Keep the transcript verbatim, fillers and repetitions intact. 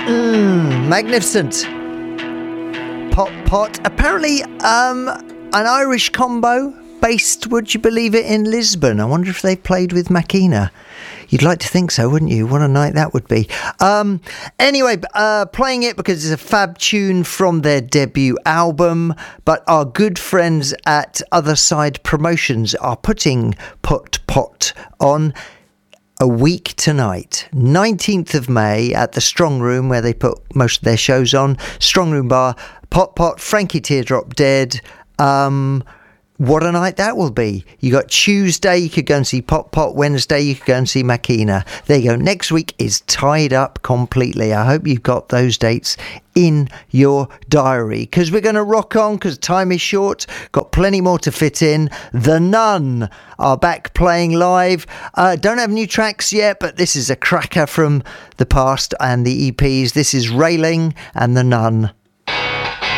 Mm, magnificent. Pot Pot. Apparently, um, an Irish combo based, would you believe it, in Lisbon. I wonder if they played with Makina. You'd like to think so, wouldn't you? What a night that would be. Um, anyway, uh, playing it because it's a fab tune from their debut album, but our good friends at Other Side Promotions are putting Pot Pot on a week tonight, nineteenth of May, at the Strong Room, where they put most of their shows on. Strong Room Bar, Pot Pot, Frankie Teardrop Dead. Um... What a night that will be. You got Tuesday, you could go and see Pot Pot. Wednesday, you could go and see Makina. There you go. Next week is tied up completely. I hope you've got those dates in your diary, because we're going to rock on, because time is short. Got plenty more to fit in. The Nun are back playing live. Uh, don't have new tracks yet, but this is a cracker from the past and the E Ps. This is Railing and The Nun.